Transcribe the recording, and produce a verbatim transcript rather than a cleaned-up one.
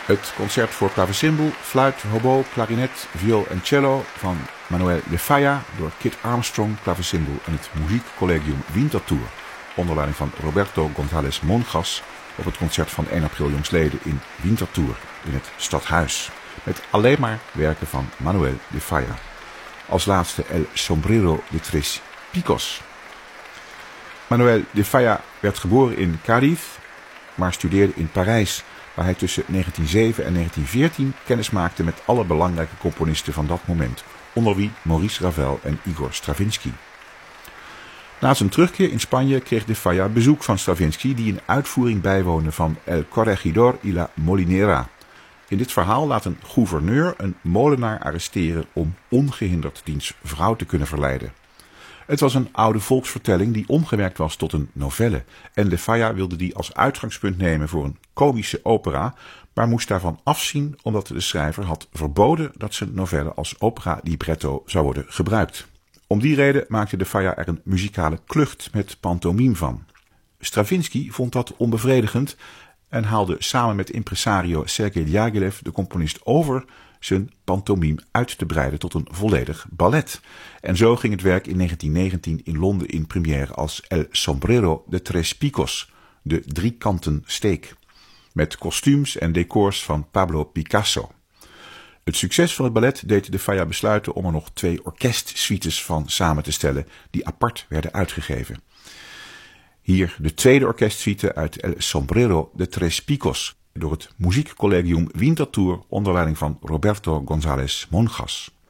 Het concert voor klavecimbal, fluit, hobo, klarinet, viool en cello van Manuel de Falla door Kit Armstrong, klavecimbal en het Muziekcollegium Winterthur onder leiding van Roberto González Monjas op het concert van één april jongstleden in Winterthur in het Stadhuis. Met alleen maar werken van Manuel de Falla. Als laatste El Sombrero de Tres Picos. Manuel de Falla werd geboren in Cádiz, maar studeerde in Parijs, waar hij tussen negentien zeven en negentien veertien kennis maakte met alle belangrijke componisten van dat moment, onder wie Maurice Ravel en Igor Stravinsky. Na zijn terugkeer in Spanje kreeg de Falla bezoek van Stravinsky, die een uitvoering bijwoonde van El Corregidor y la Molinera. In dit verhaal laat een gouverneur een molenaar arresteren om ongehinderd diens vrouw te kunnen verleiden. Het was een oude volksvertelling die omgewerkt was tot een novelle en de Falla wilde die als uitgangspunt nemen voor een komische opera, maar moest daarvan afzien omdat de schrijver had verboden dat zijn novelle als opera libretto zou worden gebruikt. Om die reden maakte de Falla er een muzikale klucht met pantomime van. Stravinsky vond dat onbevredigend en haalde samen met impresario Sergei Diaghilev de componist over zijn pantomime uit te breiden tot een volledig ballet. En zo ging het werk in negentien negentien in Londen in première als El Sombrero de Tres Picos, de driekanten steek, met kostuums en decors van Pablo Picasso. Het succes van het ballet deed de Falla besluiten om er nog twee orkestsuites van samen te stellen, die apart werden uitgegeven. Hier de tweede orkestsuite uit El Sombrero de Tres Picos, door het Muziekcollegium Winterthur onder leiding van Roberto González Monjas.